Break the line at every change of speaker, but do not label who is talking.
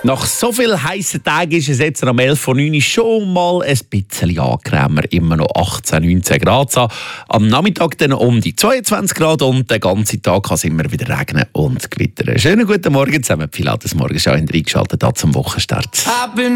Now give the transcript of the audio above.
Nach so vielen heissen Tagen ist es jetzt am 11.09 Uhr schon mal ein bisschen angenehmer. Immer noch 18, 19 Grad. Am Nachmittag dann um die 22 Grad und den ganzen Tag kann es immer wieder regnen und gewittern. Schönen guten Morgen zusammen. Pilates Morgenschau eingeschaltet zum Wochenstart.